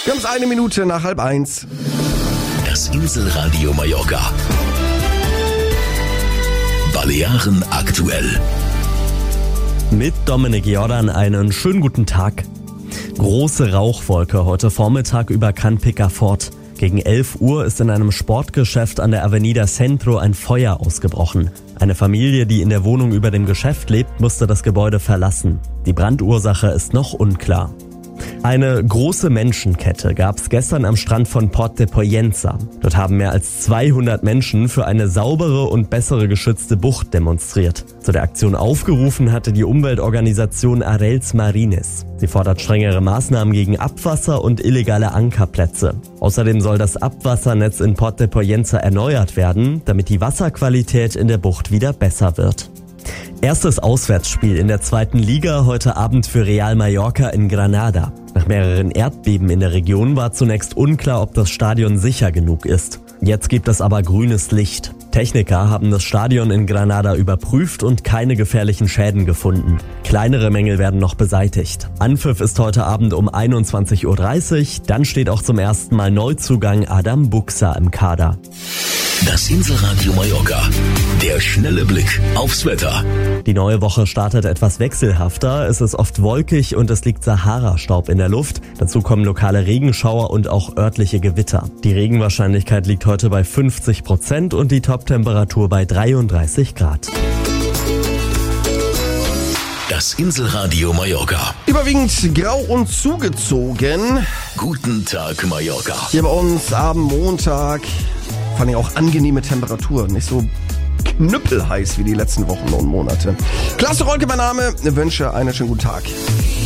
Wir haben es 1 Minute nach 12:30. Das Inselradio Mallorca. Balearen aktuell. Mit Dominik Jordan einen schönen guten Tag. Große Rauchwolke heute Vormittag über Can Picafort. Gegen 11 Uhr ist in einem Sportgeschäft an der Avenida Centro ein Feuer ausgebrochen. Eine Familie, die in der Wohnung über dem Geschäft lebt, musste das Gebäude verlassen. Die Brandursache ist noch unklar. Eine große Menschenkette gab es gestern am Strand von Port de Pollença. Dort haben mehr als 200 Menschen für eine saubere und bessere geschützte Bucht demonstriert. Zu der Aktion aufgerufen hatte die Umweltorganisation Arrels Marines. Sie fordert strengere Maßnahmen gegen Abwasser und illegale Ankerplätze. Außerdem soll das Abwassernetz in Port de Pollença erneuert werden, damit die Wasserqualität in der Bucht wieder besser wird. Erstes Auswärtsspiel in der 2. Liga heute Abend für Real Mallorca in Granada. Nach mehreren Erdbeben in der Region war zunächst unklar, ob das Stadion sicher genug ist. Jetzt gibt es aber grünes Licht. Techniker haben das Stadion in Granada überprüft und keine gefährlichen Schäden gefunden. Kleinere Mängel werden noch beseitigt. Anpfiff ist heute Abend um 21:30 Uhr. Dann steht auch zum ersten Mal Neuzugang Adam Buxa im Kader. Das Inselradio Mallorca. Der schnelle Blick aufs Wetter. Die neue Woche startet etwas wechselhafter. Es ist oft wolkig und es liegt Sahara-Staub in der Luft. Dazu kommen lokale Regenschauer und auch örtliche Gewitter. Die Regenwahrscheinlichkeit liegt heute bei 50% und die Toptemperatur bei 33 Grad. Das Inselradio Mallorca. Überwiegend grau und zugezogen. Guten Tag, Mallorca. Hier bei uns am Montag. Vor allem auch angenehme Temperaturen. Nicht so knüppelheiß wie die letzten Wochen und Monate. Klasse Rolke, mein Name. Ich wünsche einen schönen guten Tag.